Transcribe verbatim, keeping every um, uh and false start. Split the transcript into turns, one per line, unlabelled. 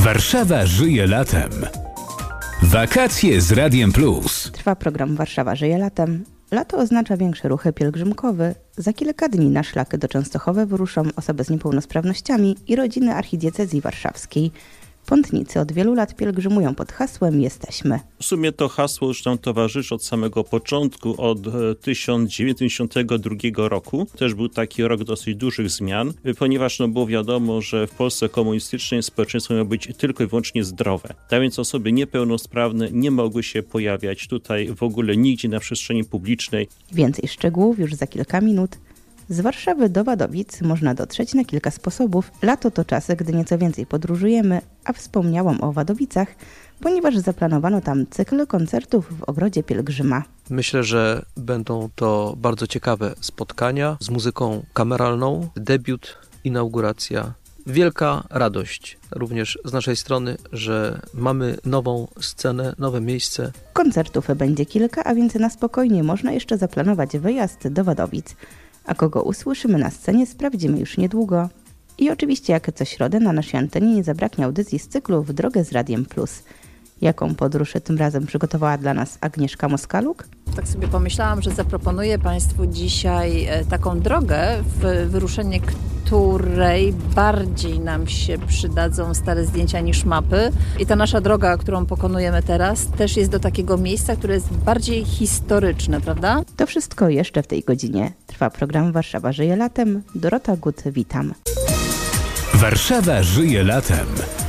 Warszawa żyje latem. Wakacje z Radiem Plus.
Trwa program Warszawa żyje latem. Lato oznacza większe ruchy pielgrzymkowe. Za kilka dni na szlaki do Częstochowy wyruszą osoby z niepełnosprawnościami i rodziny archidiecezji warszawskiej. Pątnicy od wielu lat pielgrzymują pod hasłem Jesteśmy.
W sumie to hasło już nam towarzyszy od samego początku, od tysiąc dziewięćset dziewięćdziesiątego drugiego roku. Też był taki rok dosyć dużych zmian, ponieważ no było wiadomo, że w Polsce komunistycznej społeczeństwo miało być tylko i wyłącznie zdrowe. Tak więc osoby niepełnosprawne nie mogły się pojawiać tutaj w ogóle nigdzie na przestrzeni publicznej.
Więcej szczegółów już za kilka minut. Z Warszawy do Wadowic można dotrzeć na kilka sposobów. Lato to czasy, gdy nieco więcej podróżujemy, a wspomniałam o Wadowicach, ponieważ zaplanowano tam cykl koncertów w Ogrodzie Pielgrzyma.
Myślę, że będą to bardzo ciekawe spotkania z muzyką kameralną, debiut, inauguracja. Wielka radość również z naszej strony, że mamy nową scenę, nowe miejsce.
Koncertów będzie kilka, a więc na spokojnie można jeszcze zaplanować wyjazd do Wadowic. A kogo usłyszymy na scenie, sprawdzimy już niedługo. I oczywiście jak co środę na naszej antenie nie zabraknie audycji z cyklu W drogę z Radiem Plus. Jaką podróż tym razem przygotowała dla nas Agnieszka Moskaluk?
Tak sobie pomyślałam, że zaproponuję Państwu dzisiaj taką drogę, w wyruszenie której bardziej nam się przydadzą stare zdjęcia niż mapy. I ta nasza droga, którą pokonujemy teraz, też jest do takiego miejsca, które jest bardziej historyczne, prawda?
To wszystko jeszcze w tej godzinie. Trwa program Warszawa żyje latem. Dorota Gut, witam.
Warszawa żyje latem.